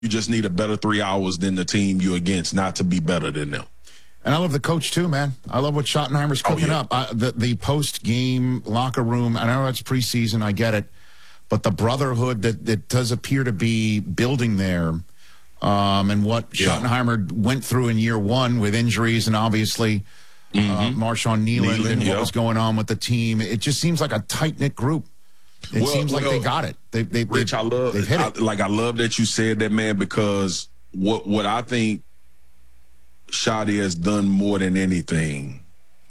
You just need a better 3 hours than the team you're against, not to be better than them. And I love the coach, too, man. I love what Schottenheimer's cooking up. The post-game locker room, I know it's preseason, I get it, but the brotherhood that does appear to be building there, and what Schottenheimer went through in year one with injuries and obviously Marshawn Kneeland and what was going on with the team, it just seems like a tight-knit group. It seems like they got it. Rich, I love that you said that, man, because what I think Shotty has done more than anything,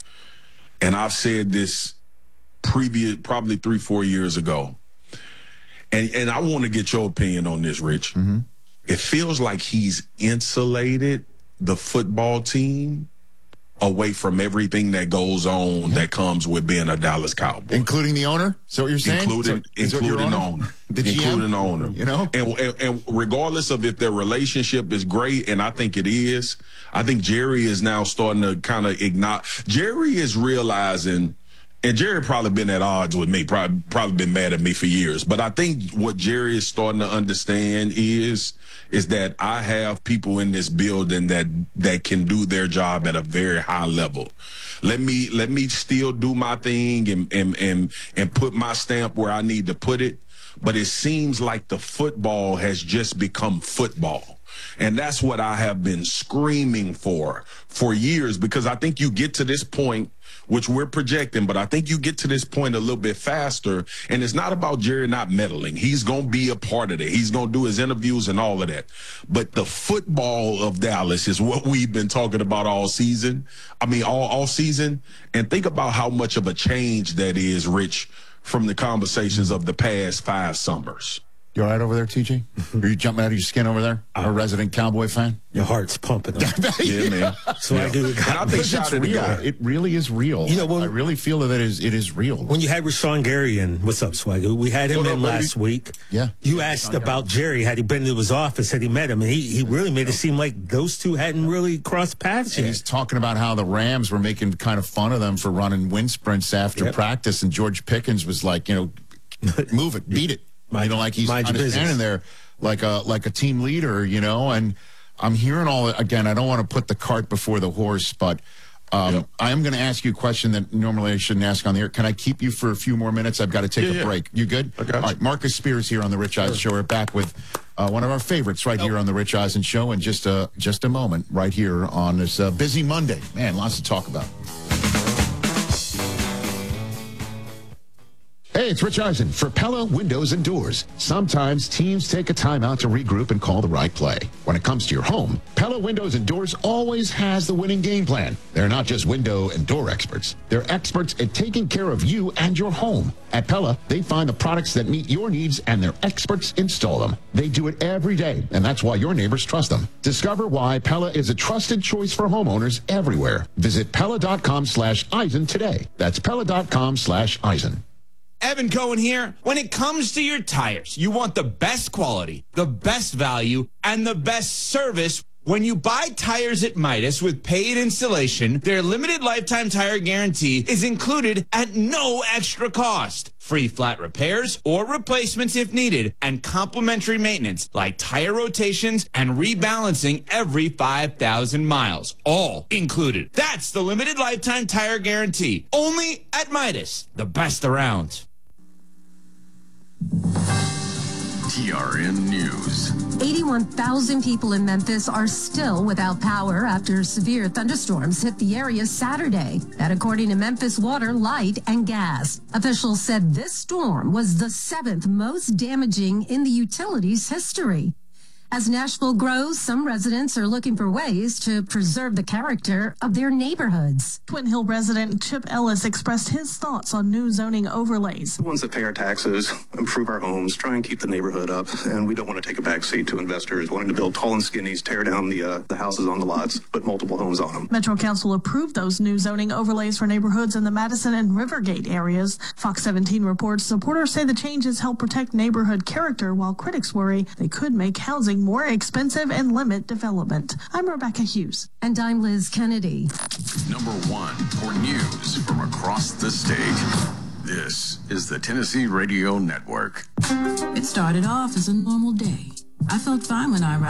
and I've said this probably 3-4 years ago, and I want to get your opinion on this, Rich. It feels like he's insulated the football team away from everything that goes on that comes with being a Dallas Cowboy. Including the owner? Is that what you're saying? Including the owner. Including the owner. You know? And regardless of if their relationship is great, and I think it is, I think Jerry is now starting to kind of acknowledge. Jerry is realizing, and Jerry probably been at odds with me, probably been mad at me for years, but I think what Jerry is starting to understand is that I have people in this building that can do their job at a very high level. Let me still do my thing and put my stamp where I need to put it. But it seems like the football has just become football. And that's what I have been screaming for years, because I think you get to this point, which we're projecting, but I think you get to this point a little bit faster, and it's not about Jerry not meddling. He's going to be a part of it. He's going to do his interviews and all of that. But the football of Dallas is what we've been talking about all season. I mean, all season. And think about how much of a change that is, Rich, from the conversations of the past 5 summers. You all right over there, TJ? Are you jumping out of your skin over there? A resident Cowboy fan? Your heart's pumping. Yeah, man. So I do. And I think it's real. It really is real. You know, I really feel that it is real. When you had Rashawn Gary in, what's up, Swagger? We had him in last week. Yeah. You asked about Jerry. Had he been to his office? Had he met him? And he really made it seem like those two hadn't really crossed paths yet. And he's talking about how the Rams were making kind of fun of them for running wind sprints after practice, and George Pickens was like, move it, beat it. Like he's kind of standing there like a team leader, and I'm hearing again, I don't want to put the cart before the horse, but I am going to ask you a question that normally I shouldn't ask on the air. Can I keep you for a few more minutes? I've got to take a break. You good? Okay. All right, Marcus Spears here on the Rich Eisen Show. We're back with one of our favorites right here on the Rich Eisen Show in just a moment right here on this busy Monday. Man, lots to talk about. Hey, it's Rich Eisen for Pella Windows and Doors. Sometimes teams take a time out to regroup and call the right play. When it comes to your home, Pella Windows and Doors always has the winning game plan. They're not just window and door experts. They're experts at taking care of you and your home. At Pella, they find the products that meet your needs and their experts install them. They do it every day, and that's why your neighbors trust them. Discover why Pella is a trusted choice for homeowners everywhere. Visit Pella.com/Eisen today. That's Pella.com/Eisen. Evan Cohen here. When it comes to your tires, you want the best quality, the best value, and the best service. When you buy tires at Midas with paid installation, their limited lifetime tire guarantee is included at no extra cost. Free flat repairs or replacements if needed, and complimentary maintenance like tire rotations and rebalancing every 5,000 miles. All included. That's the limited lifetime tire guarantee. Only at Midas. The best around. TRN News. 81,000 people in Memphis are still without power after severe thunderstorms hit the area Saturday. That according to Memphis Water, Light, and Gas. Officials said this storm was the 7th most damaging in the utilities' history. As Nashville grows, some residents are looking for ways to preserve the character of their neighborhoods. Twin Hill resident Chip Ellis expressed his thoughts on new zoning overlays. We want to pay our taxes, improve our homes, try and keep the neighborhood up, and we don't want to take a backseat to investors wanting to build tall and skinnies, tear down the houses on the lots, put multiple homes on them. Metro Council approved those new zoning overlays for neighborhoods in the Madison and Rivergate areas. Fox 17 reports supporters say the changes help protect neighborhood character, while critics worry they could make housing more expensive and limit development. I'm Rebecca Hughes. And I'm Liz Kennedy. Number 1 for news from across the state. This is the Tennessee Radio Network. It started off as a normal day. I felt fine when I arrived.